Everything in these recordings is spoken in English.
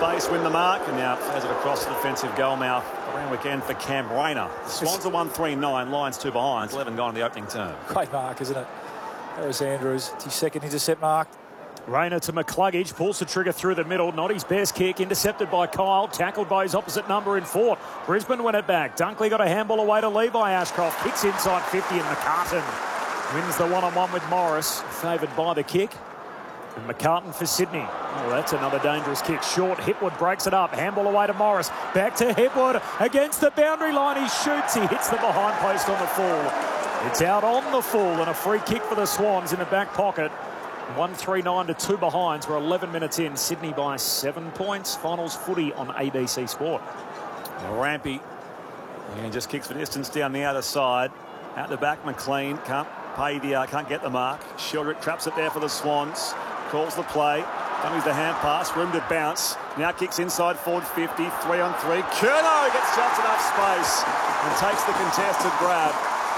space, win the mark, and now plays it across the defensive goal mouth. Around weekend for Cam Rayner. The Swans are 1-3-9, Lions 2 behind, 11 gone in the opening term. Great mark, isn't it? Harris Andrews, it's his second intercept mark. Rayner to McCluggage, pulls the trigger through the middle, not his best kick, intercepted by Kyle, tackled by his opposite number in Fort. Brisbane win it back. Dunkley got a handball away to Levi Ashcroft, kicks inside 50 and McCartan wins the one-on-one with Morris, favoured by the kick. And McCartan for Sydney. Oh, that's another dangerous kick. Short, Hipwood breaks it up, handball away to Morris, back to Hipwood, against the boundary line, he shoots, he hits the behind post on the full. It's out on the full and a free kick for the Swans in the back pocket. 1-3-9 to 2 behinds. We're 11 minutes in. Sydney by 7 points. Finals footy on ABC Sport. Rampy. And just kicks for distance down the outer side. Out the back, McLean can't get the mark. Sheldrick traps it there for the Swans. Calls the play. Dummies the hand pass. Room to bounce. Now kicks inside forward 50. 3-on-3. Curnow gets just enough space and takes the contested grab.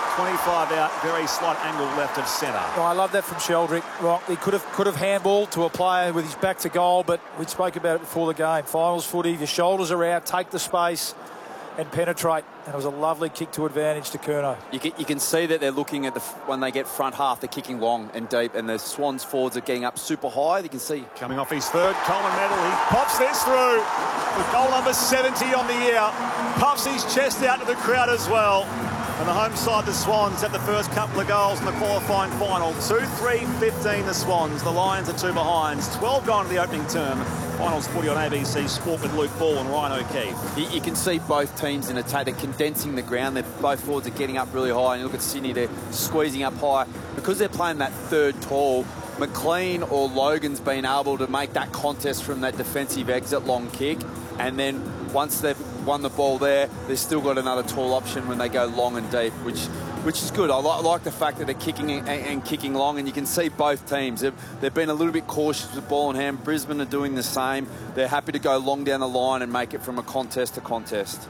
25 out, very slight angle left of centre. Oh, I love that from Sheldrick. Right, he could have handballed to a player with his back to goal, but we spoke about it before the game. Finals footy, your shoulders are out, take the space and penetrate. And it was a lovely kick to advantage to Curnow. You can see that they're looking at when they get front half, they're kicking long and deep, and the Swans forwards are getting up super high. You can see. Coming off his third Coleman medal, he pops this through with goal number 70 on the year. Puffs his chest out to the crowd as well. And the home side, the Swans, had the first couple of goals in the qualifying final. 2-3-15 the Swans. The Lions are 2 behinds. 12 gone to the opening term. Finals footy on ABC Sport with Luke Ball and Ryan O'Keefe. You can see both teams in attack. They're condensing the ground. Both forwards are getting up really high. And you look at Sydney, they're squeezing up high. Because they're playing that third tall, McLean or Logan's been able to make that contest from that defensive exit long kick. And then once they've won the ball there, they've still got another tall option when they go long and deep, which is good. I like the fact that they're kicking and kicking long, and you can see both teams. They've been a little bit cautious with ball in hand. Brisbane are doing the same. They're happy to go long down the line and make it from a contest to contest.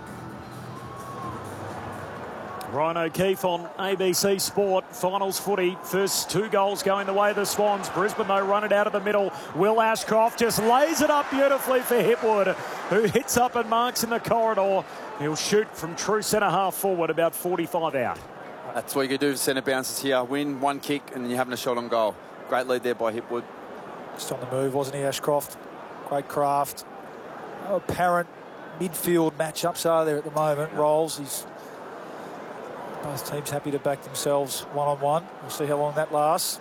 Ryan O'Keefe on ABC Sport. Finals footy. First 2 goals going the way of the Swans. Brisbane, though, run it out of the middle. Will Ashcroft just lays it up beautifully for Hipwood, who hits up and marks in the corridor. He'll shoot from true centre half forward, about 45 out. That's what you can do for centre bounces here. Win 1 kick and you're having a shot on goal. Great lead there by Hipwood. Just on the move, wasn't he, Ashcroft? Great craft. No apparent midfield matchups are there at the moment. Rolls, both teams happy to back themselves one-on-one. We'll see how long that lasts.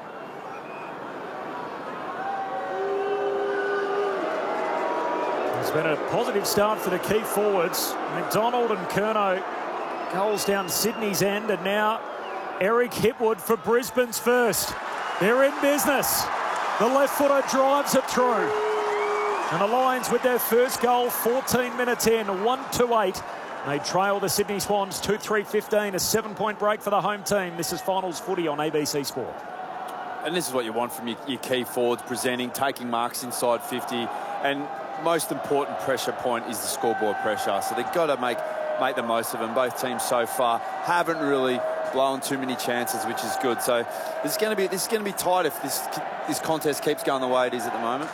It's been a positive start for the key forwards. McDonald and Curnow goals down Sydney's end, and now Eric Hipwood for Brisbane's first. They're in business. The left footer drives it through. And the Lions with their first goal 14 minutes in, 1-8. They trail the Sydney Swans 2-3-15, a 7-point break for the home team. This is Finals footy on ABC Sport. And this is what you want from your key forwards, presenting, taking marks inside 50. And most important pressure point is the scoreboard pressure. So they've got to make the most of them. Both teams so far haven't really blown too many chances, which is good. So this is going to be tight if this contest keeps going the way it is at the moment.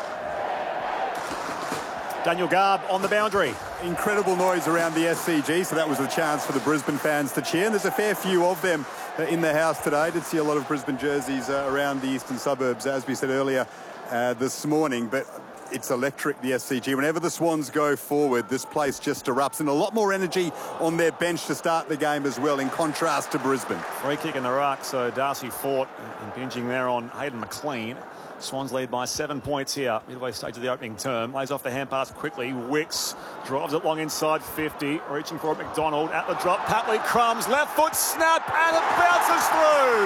Daniel Garb on the boundary. Incredible noise around the SCG, so that was a chance for the Brisbane fans to cheer. And there's a fair few of them in the house today. Did see a lot of Brisbane jerseys around the eastern suburbs, as we said earlier this morning. But it's electric, the SCG. Whenever the Swans go forward, this place just erupts. And a lot more energy on their bench to start the game as well, in contrast to Brisbane. Free kick in the ruck, so Darcy Fort impinging there on Hayden McLean. Swans lead by 7 points here, midway stage of the opening term. Lays off the hand pass quickly. Wicks drives it long inside 50. Reaching for it, McDonald at the drop. Papley crumbs, left foot snap, and it bounces through.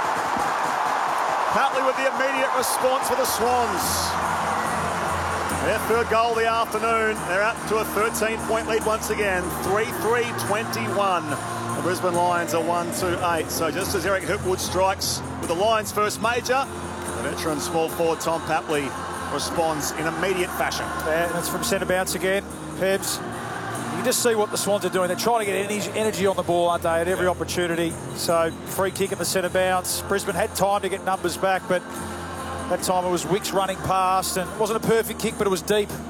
Papley with the immediate response for the Swans. Their third goal of the afternoon. They're up to a 13-point lead once again. 3-3-21. The Brisbane Lions are 1-8. So just as Eric Hipwood strikes with the Lions' first major, the veteran small forward Tom Papley responds in immediate fashion. And it's from centre bounce again. Pebs, you can just see what the Swans are doing. They're trying to get energy on the ball, aren't they, at every opportunity. So free kick in the centre bounce. Brisbane had time to get numbers back, but that time it was Wicks running past, and it wasn't a perfect kick, but it was deep.